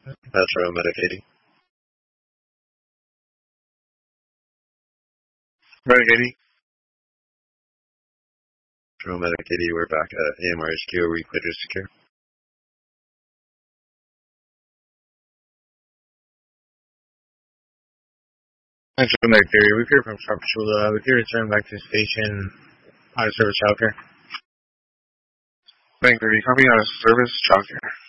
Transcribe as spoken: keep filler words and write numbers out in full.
Metro Medicating. Renegade. Metro Medicating, we're back at A M R H Q, where we quit secure. Metro Medicating, we clear from Sharpshula. We clear return back to the station. Out of service childcare. Bank thirty, copy out of service childcare.